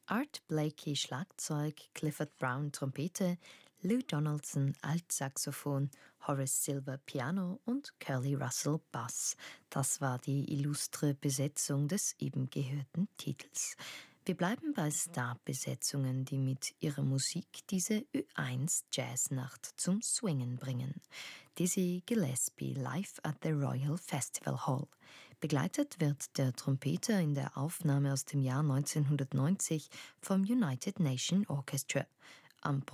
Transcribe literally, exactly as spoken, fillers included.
Art Blakey Schlagzeug, Clifford Brown Trompete, Lou Donaldson Altsaxophon, Horace Silver Piano und Curly Russell Bass. Das war die illustre Besetzung des eben gehörten Titels. Wir bleiben bei Starbesetzungen, die mit ihrer Musik diese Ö eins Jazznacht zum Swingen bringen. Dizzy Gillespie live at the Royal Festival Hall. Begleitet wird der Trompeter in der Aufnahme aus dem Jahr neunzehnhundertneunzig vom United Nation Orchestra. Am